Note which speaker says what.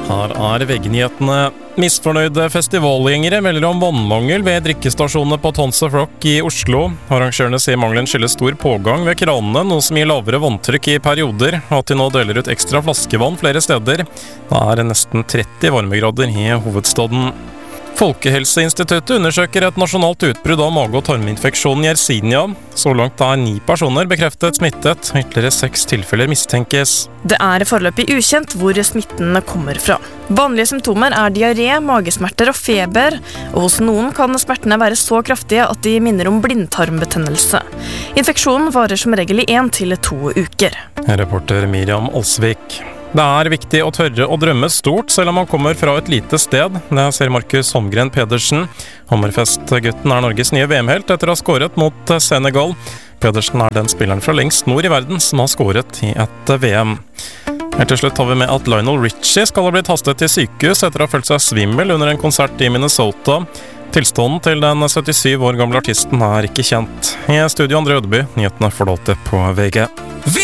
Speaker 1: Her VG-nyhetene. Misfornøyde festivalgjengere melder om vannmangel ved drikkestasjonene på Tons of Rock i Oslo. Arrangørene sier mangelen skyldes stor pågang ved kranene, noe som gir lavere vanntrykk i perioder, og at de nå deler ut ekstra flaskevann flere steder. Det nesten 30 varmegrader i hovedstaden. Folkehelseinstituttet undersøker et nasjonalt utbrudd av mage- og tarminfeksjonen Yersinia. Så langt 9 personer bekreftet smittet, ytterligere 6 tilfeller mistenkes.
Speaker 2: Det foreløpig ukjent hvor smitten kommer fra. Vanlige symptomer diaré, magesmerter og feber, og hos noen kan smertene være så kraftige at de minner om blindtarmbetennelse. Infeksjonen varer som regel i 1 til 2 uker.
Speaker 1: Reporter Miriam Olsvik. Det viktig å tørre å drømme stort, selv om man kommer fra et lite sted. Det ser Markus Holmgren Pedersen. Hammerfest-gutten Norges nye VM-helt etter å ha skåret mot Senegal. Pedersen den spilleren fra lengst nord i verden som har skåret i et VM. Helt til slutt tar vi med at Lionel Richie skal ha blitt hastet til sykehus etter å ha følt seg svimmel under en konsert i Minnesota. Tilstånden til den 77 år gamle artisten ikke kjent. I studio Andre Ødeby, nyhetene får du alltid på VG.